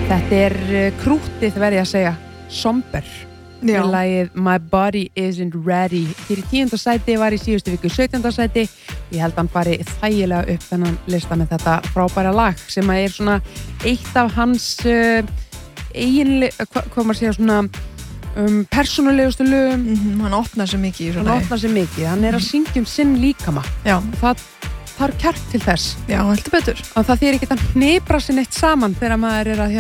Þetta krúttið verði að segja Somber með lagið My Body Isn't Ready fyrir 10. sæti var í síðustu viku 17. sæti ég held hann fari þægilega upp þennan lista með þetta frábæra lag sem svona eitt af hans eiginlega, hvað maður segja svona persónulegustu lögum hann opnar sig mikið hann að syngja sinn líkama það þarf kjark til þess heldur betur og það þýðir ekki að hnipra sér neitt saman þegar maður að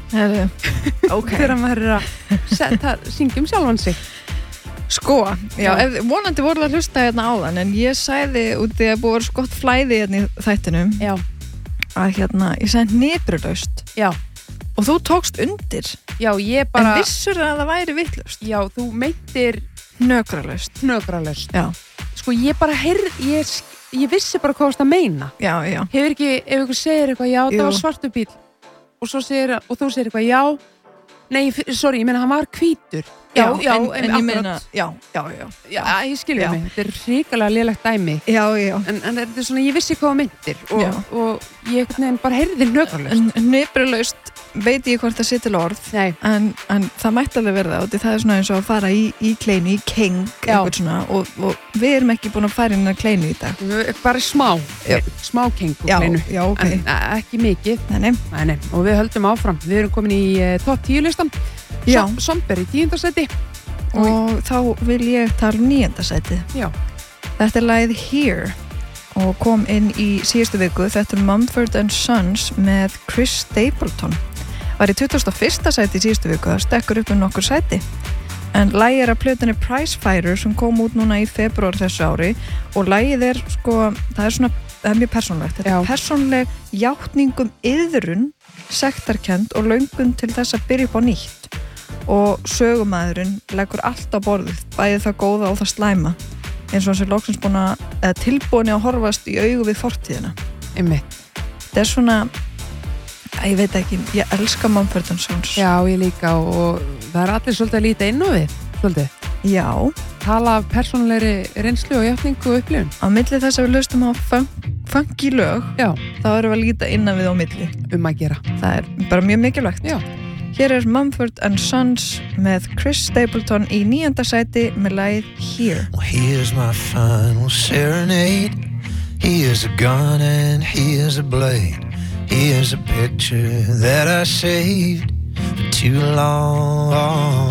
þegar maður að syngja sjálfan sig sko, vonandi voru að hlusta hérna áðan en ég sagði út í að búið skott flæði hérna í þættinum að ég sagði hniprulaust og þú tókst undir en vissur að það væri vitlaust þú meintir hnökralaust sko ég bara ég vissi bara hvað það meina hefur ekki, ef ykkur segir eitthvað það var svartur bíl og þú segir eitthvað nei, sorry, ég meina hann var hvítur en ég meina ég skilja mig, þetta hrikalega lélegt dæmi en þetta svona, ég vissi hvað það myndir og ég bara heyrði hnökralaust veit ég hvort það sé til orð en það mætti alveg verða og það svona eins og að fara í kleinu, í keng svona, og við erum ekki búin að fara inn að kleinu í dag bara smá keng og kleinu en ekki mikið nei. Og við höldum áfram, við erum komin í top 10 listan Somber í 10. sæti og þá vil ég tala 9. sæti þetta lagið Here og kom inn í síðustu viku þetta Mumford & Sons með Chris Stapleton var í 21. sæti í síðustu viku það stekkur upp nokkur sæti en lagið af plötunni Prizefighter sem kom út núna í febrúar þessu ári og lagið það er mjög persónlegt þetta er persónleg játningum iðrun, sektarkennd og löngun til þess að byrja upp á nýtt og sögumæðurinn leggur allt á borðið bæði það góða og það slæma eins og hans loksins tilbúin að horfast í augu við fortíðina þetta er svona ég veit ekki, ég elska Mumford & Sons ég líka og það allir svolítið að líta inn á við svolítið tala af persónulegri reynslu og játningu og upplifun á milli þess að við hlustum á funky lög þá erum við að líta innan við á milli að gera það er bara mjög mikilvægt hér er Mumford & Sons með Chris Stapleton í 9. sæti með lagið Here well, here's my final serenade here's a gun and here's a blade here's a picture that I saved for too long